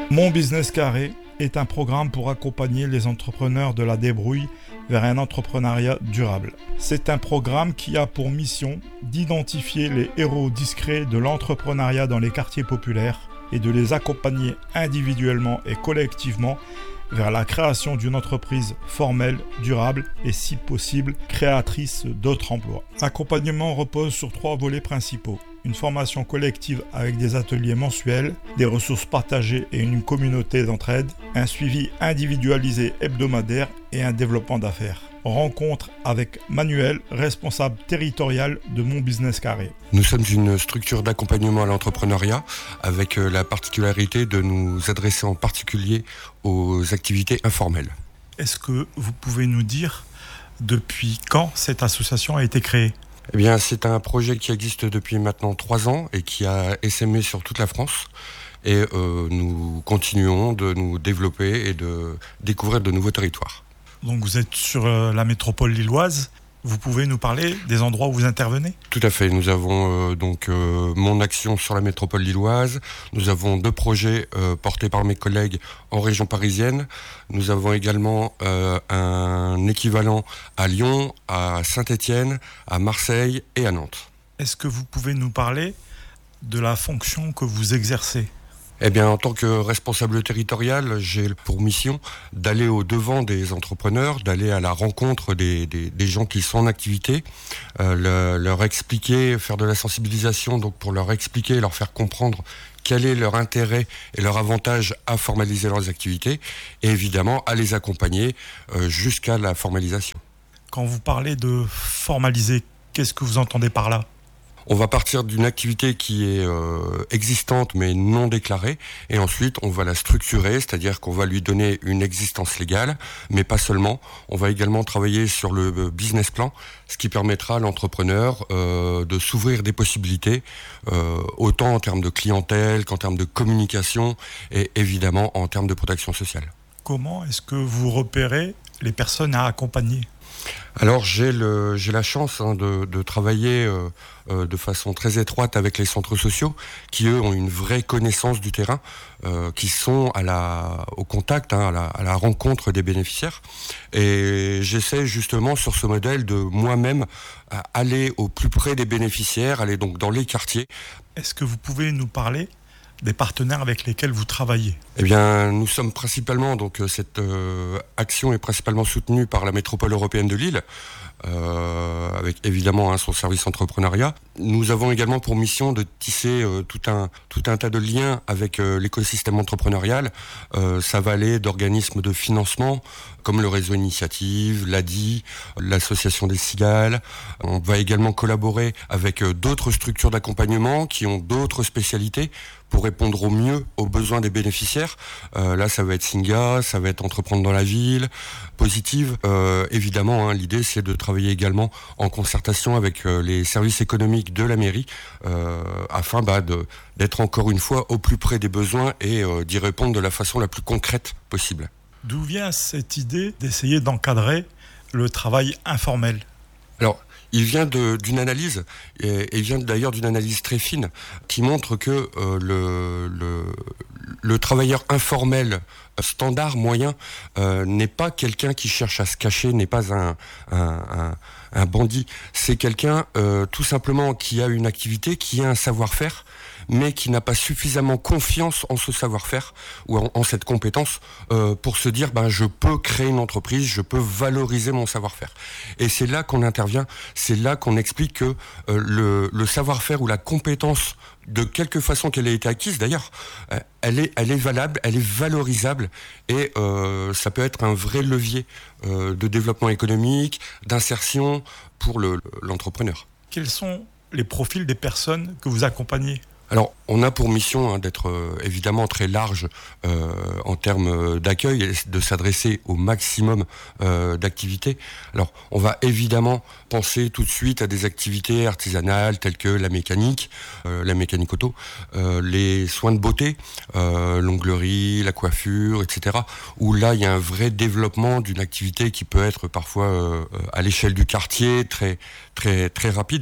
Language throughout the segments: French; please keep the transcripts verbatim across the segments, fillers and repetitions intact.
Mon Business Carré est un programme pour accompagner les entrepreneurs de la débrouille vers un entrepreneuriat durable. C'est un programme qui a pour mission d'identifier les héros discrets de l'entrepreneuriat dans les quartiers populaires et de les accompagner individuellement et collectivement vers la création d'une entreprise formelle, durable et si possible créatrice d'autres emplois. L'accompagnement repose sur trois volets principaux. Une formation collective avec des ateliers mensuels, des ressources partagées et une communauté d'entraide, un suivi individualisé hebdomadaire et un développement d'affaires. Rencontre avec Manuel, responsable territorial de Mon Business Carré. Nous sommes une structure d'accompagnement à l'entrepreneuriat avec la particularité de nous adresser en particulier aux activités informelles. Est-ce que vous pouvez nous dire depuis quand cette association a été créée ? Eh bien, c'est un projet qui existe depuis maintenant trois ans et qui a essaimé sur toute la France. Et euh, nous continuons de nous développer et de découvrir de nouveaux territoires. Donc vous êtes sur euh, la métropole lilloise. Vous pouvez nous parler des endroits où vous intervenez ? Tout à fait. Nous avons euh, donc euh, mon action sur la métropole lilloise. Nous avons deux projets euh, portés par mes collègues en région parisienne. Nous avons également euh, un équivalent à Lyon, à Saint-Étienne, à Marseille et à Nantes. Est-ce que vous pouvez nous parler de la fonction que vous exercez ? Eh bien, en tant que responsable territorial, j'ai pour mission d'aller au devant des entrepreneurs, d'aller à la rencontre des, des, des gens qui sont en activité, euh, le, leur expliquer, faire de la sensibilisation, donc pour leur expliquer, leur faire comprendre quel est leur intérêt et leur avantage à formaliser leurs activités, et évidemment à les accompagner euh, jusqu'à la formalisation. Quand vous parlez de formaliser, qu'est-ce que vous entendez par là ? On va partir d'une activité qui est euh, existante mais non déclarée et ensuite on va la structurer, c'est-à-dire qu'on va lui donner une existence légale, mais pas seulement. On va également travailler sur le business plan, ce qui permettra à l'entrepreneur euh, de s'ouvrir des possibilités, euh, autant en termes de clientèle qu'en termes de communication et évidemment en termes de protection sociale. Comment est-ce que vous repérez les personnes à accompagner ? Alors j'ai le j'ai la chance hein, de, de travailler euh, euh, de façon très étroite avec les centres sociaux qui eux ont une vraie connaissance du terrain, euh, qui sont à la au contact, hein, à, la, à la rencontre des bénéficiaires. Et j'essaie justement sur ce modèle de moi-même aller au plus près des bénéficiaires, aller donc dans les quartiers. Est-ce que vous pouvez nous parler des partenaires avec lesquels vous travaillez ? Eh bien, nous sommes principalement, donc cette euh, action est principalement soutenue par la métropole européenne de Lille, euh, avec évidemment hein, son service entrepreneuriat. Nous avons également pour mission de tisser euh, tout un tout un tas de liens avec euh, l'écosystème entrepreneurial. Euh, ça va aller d'organismes de financement comme le réseau Initiative, l'A D I, l'association des Cigales. On va également collaborer avec euh, d'autres structures d'accompagnement qui ont d'autres spécialités pour répondre au mieux aux besoins des bénéficiaires. Euh, là, ça va être Singa, ça va être Entreprendre dans la ville, Positive. Euh, évidemment, hein, l'idée, c'est de travailler également en concertation avec euh, les services économiques de la mairie euh, afin bah, de, d'être encore une fois au plus près des besoins et euh, d'y répondre de la façon la plus concrète possible. D'où vient cette idée d'essayer d'encadrer le travail informel ? Alors, il vient de, d'une analyse, et il vient d'ailleurs d'une analyse très fine, qui montre que euh, le, le, le travailleur informel standard, moyen, euh, n'est pas quelqu'un qui cherche à se cacher, n'est pas un, un, un, un bandit. C'est quelqu'un euh, tout simplement qui a une activité, qui a un savoir-faire, mais qui n'a pas suffisamment confiance en ce savoir-faire ou en, en cette compétence euh, pour se dire ben, je peux créer une entreprise, je peux valoriser mon savoir-faire. Et c'est là qu'on intervient, c'est là qu'on explique que euh, le, le savoir-faire ou la compétence, de quelque façon qu'elle ait été acquise d'ailleurs, euh, elle est, elle est valable, elle est valorisable et euh, ça peut être un vrai levier euh, de développement économique, d'insertion pour le, l'entrepreneur. Quels sont les profils des personnes que vous accompagnez ? Alors, on a pour mission hein, d'être euh, évidemment très large euh, en termes d'accueil et de s'adresser au maximum euh, d'activités. Alors, on va évidemment penser tout de suite à des activités artisanales telles que la mécanique, euh, la mécanique auto, euh, les soins de beauté, euh, l'onglerie, la coiffure, et cetera. Où là, il y a un vrai développement d'une activité qui peut être parfois euh, à l'échelle du quartier très très très rapide.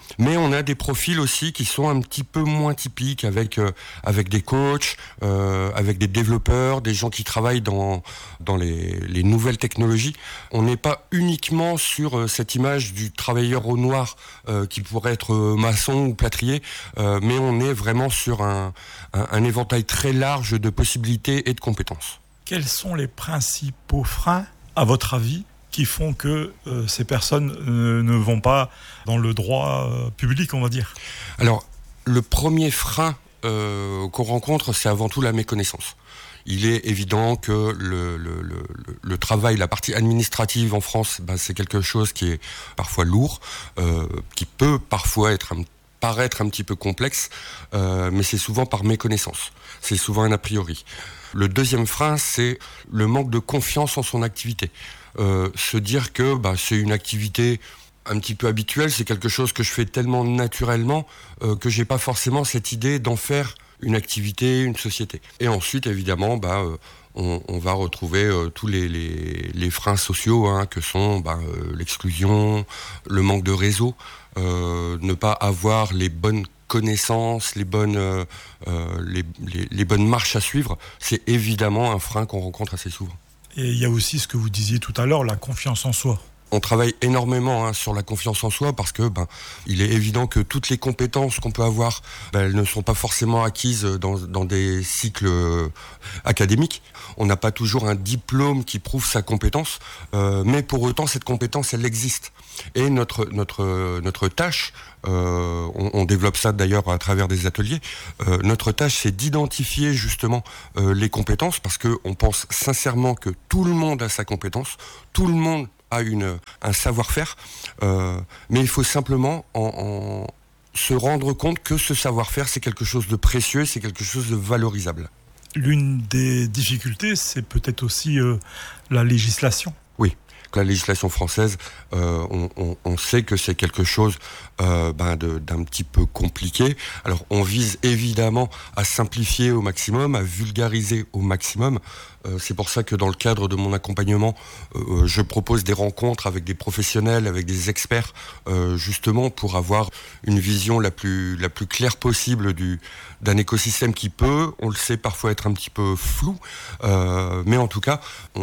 Mais on a des profils aussi qui sont un petit peu moins typiques, avec euh, avec des coachs, euh, avec des développeurs, des gens qui travaillent dans dans les, les nouvelles technologies. On n'est pas uniquement sur euh, cette image du travailleur au noir euh, qui pourrait être euh, maçon ou plâtrier, euh, mais on est vraiment sur un, un, un éventail très large de possibilités et de compétences. Quels sont les principaux freins, à votre avis, qui font que euh, ces personnes euh, ne vont pas dans le droit euh, public, on va dire? Alors, le premier frein euh, qu'on rencontre, c'est avant tout la méconnaissance. Il est évident que le, le, le, le travail, la partie administrative en France, ben, c'est quelque chose qui est parfois lourd, euh, qui peut parfois être un, paraître un petit peu complexe, euh, mais c'est souvent par méconnaissance. C'est souvent un a priori. Le deuxième frein, c'est le manque de confiance en son activité. Euh, se dire que bah, c'est une activité un petit peu habituelle, c'est quelque chose que je fais tellement naturellement euh, que j'ai pas forcément cette idée d'en faire une activité, une société. Et ensuite, évidemment, bah, euh, on, on va retrouver euh, tous les, les, les freins sociaux hein, que sont bah, euh, l'exclusion, le manque de réseau, euh, ne pas avoir les bonnes connaissances, les bonnes, euh, euh, les, les, les bonnes marches à suivre, c'est évidemment un frein qu'on rencontre assez souvent. Et il y a aussi ce que vous disiez tout à l'heure, la confiance en soi. On travaille énormément hein, sur la confiance en soi parce que ben, il est évident que toutes les compétences qu'on peut avoir, ben, elles ne sont pas forcément acquises dans, dans des cycles euh, académiques. On n'a pas toujours un diplôme qui prouve sa compétence, euh, mais pour autant cette compétence, elle existe. Et notre notre notre tâche, euh, on, on développe ça d'ailleurs à travers des ateliers. Euh, notre tâche, c'est d'identifier justement euh, les compétences parce que on pense sincèrement que tout le monde a sa compétence, tout le monde a une un savoir-faire, euh, mais il faut simplement en, en se rendre compte que ce savoir-faire, c'est quelque chose de précieux, c'est quelque chose de valorisable. L'une des difficultés, c'est peut-être aussi euh, la législation. Oui. La législation française, euh, on, on, on sait que c'est quelque chose euh, ben de, d'un petit peu compliqué. Alors on vise évidemment à simplifier au maximum, à vulgariser au maximum. Euh, c'est pour ça que dans le cadre de mon accompagnement, euh, je propose des rencontres avec des professionnels, avec des experts, euh, justement pour avoir une vision la plus la plus claire possible du d'un écosystème qui peut, on le sait, parfois être un petit peu flou, euh, mais en tout cas,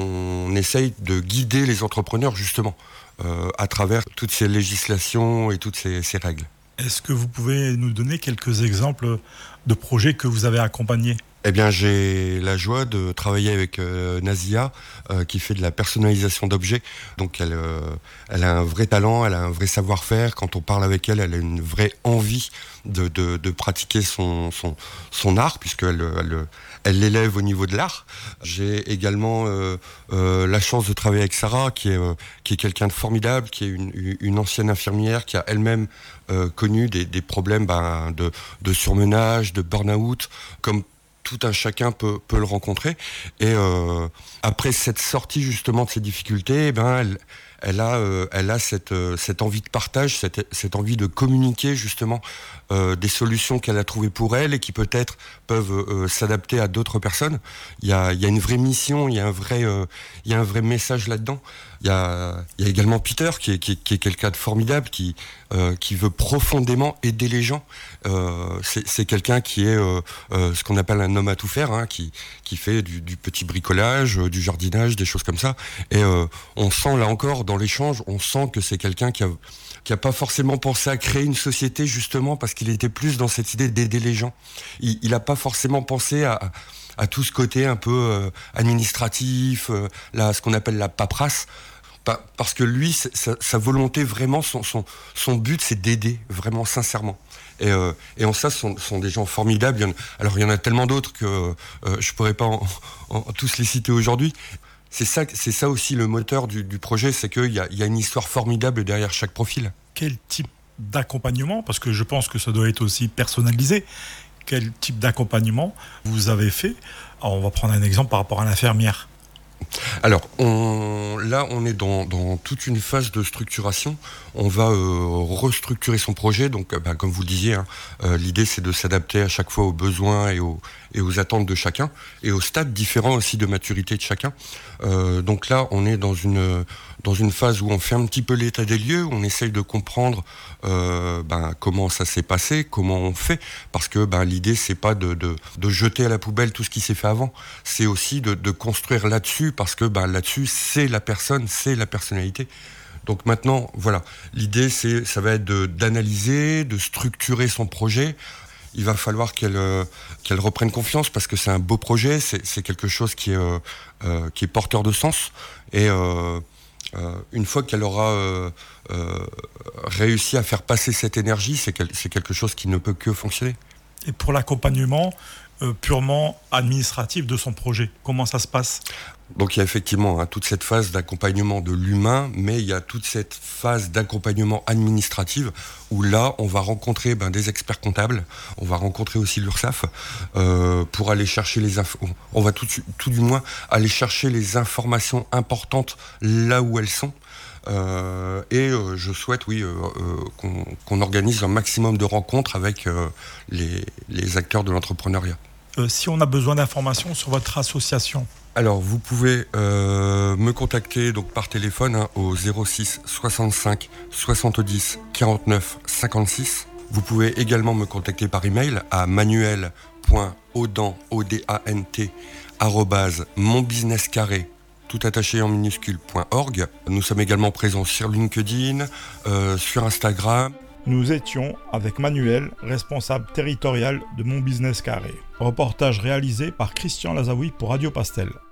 on essaye de guider les entrepreneurs justement euh, à travers toutes ces législations et toutes ces, ces règles. Est-ce que vous pouvez nous donner quelques exemples de projets que vous avez accompagnés ? Eh bien, j'ai la joie de travailler avec euh, Nazia, euh, qui fait de la personnalisation d'objets. Donc, elle, euh, elle a un vrai talent, elle a un vrai savoir-faire. Quand on parle avec elle, elle a une vraie envie de, de, de pratiquer son, son, son art, puisqu'elle elle, elle l'élève au niveau de l'art. J'ai également euh, euh, la chance de travailler avec Sarah, qui est, euh, qui est quelqu'un de formidable, qui est une, une ancienne infirmière, qui a elle-même euh, connu des, des problèmes ben, de, de surmenage, de burn-out, comme tout un chacun peut, peut le rencontrer. Et euh, après cette sortie justement de ces difficultés, eh ben elle, elle a, euh, elle a cette, euh, cette envie de partage, cette, cette envie de communiquer justement euh, des solutions qu'elle a trouvées pour elle et qui peut-être peuvent euh, s'adapter à d'autres personnes. Il y a, il y a une vraie mission, il y a un vrai, euh, il y a un vrai message là-dedans. Il y a, il y a également Peter qui est, qui est, qui est quelqu'un de formidable, qui, euh, qui veut profondément aider les gens. Euh, c'est, c'est quelqu'un qui est euh, euh, ce qu'on appelle un homme à tout faire, hein, qui, qui fait du, du petit bricolage, euh, du jardinage, des choses comme ça. Et euh, on sent là encore dans l'échange, on sent que c'est quelqu'un qui a, qui a pas forcément pensé à créer une société justement parce qu'il était plus dans cette idée d'aider les gens. Il, il a pas forcément pensé à, à tout ce côté un peu euh, administratif, euh, là, ce qu'on appelle la paperasse. Parce que lui, sa, sa volonté vraiment, son, son, son but, c'est d'aider vraiment sincèrement. Et, euh, et en ça, ce sont, sont des gens formidables. Il y en, alors il y en a tellement d'autres que euh, je pourrais pas en, en, tous les citer aujourd'hui. C'est ça, c'est ça aussi le moteur du, du projet, c'est qu'il y a, il y a une histoire formidable derrière chaque profil. Quel type d'accompagnement, parce que je pense que ça doit être aussi personnalisé, quel type d'accompagnement vous avez fait ? Alors, on va prendre un exemple par rapport à l'infirmière. Alors, on, là, on est dans, dans toute une phase de structuration. On va euh, restructurer son projet. Donc, bah, comme vous le disiez, hein, euh, l'idée, c'est de s'adapter à chaque fois aux besoins et aux, et aux attentes de chacun, et aux stades différents aussi de maturité de chacun. Euh, donc là, on est dans une, dans une phase où on fait un petit peu l'état des lieux, on essaye de comprendre euh, ben, comment ça s'est passé, comment on fait, parce que ben, l'idée, c'est pas de, de, de jeter à la poubelle tout ce qui s'est fait avant, c'est aussi de, de construire là-dessus, parce que ben, là-dessus, c'est la personne, c'est la personnalité. Donc maintenant, voilà, l'idée, c'est, ça va être de, d'analyser, de structurer son projet. Il va falloir qu'elle, euh, qu'elle reprenne confiance parce que c'est un beau projet, c'est, c'est quelque chose qui est, euh, euh, qui est porteur de sens. Et euh, euh, une fois qu'elle aura euh, euh, réussi à faire passer cette énergie, c'est, quel, c'est quelque chose qui ne peut que fonctionner. Et pour l'accompagnement euh, purement administratif de son projet, comment ça se passe ? Donc il y a effectivement hein, toute cette phase d'accompagnement de l'humain, mais il y a toute cette phase d'accompagnement administratif où là, on va rencontrer ben, des experts comptables, on va rencontrer aussi l'URSSAF euh, pour aller chercher les infos. On va tout, tout du moins aller chercher les informations importantes là où elles sont. Euh, et euh, je souhaite, oui, euh, euh, qu'on, qu'on organise un maximum de rencontres avec euh, les, les acteurs de l'entrepreneuriat. Euh, si on a besoin d'informations sur votre association, alors, vous pouvez euh, me contacter donc par téléphone hein, au zéro six soixante-cinq soixante-dix quarante-neuf cinquante-six. Vous pouvez également me contacter par email à manuel point audant arobase monbusinesscarré tout attaché en minuscule point org. Nous sommes également présents sur LinkedIn, euh, sur Instagram. Nous étions avec Manuel, responsable territorial de Mon Business Carré. Reportage réalisé par Christian Lazaoui pour Radio Pastel.